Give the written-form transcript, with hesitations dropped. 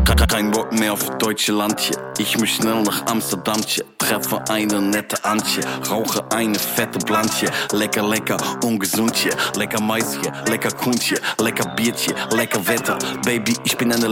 Kein Bock mehr auf deutsche Landje. Ich muss schnell nach Amsterdamtje. Treffe eine nette Antje. Rauche eine fette Blantje. Lecker, lecker, ungesundje. Lecker Maisje, lecker Kuntje. Lecker Biertje, lecker Wetter. Baby, ich bin eine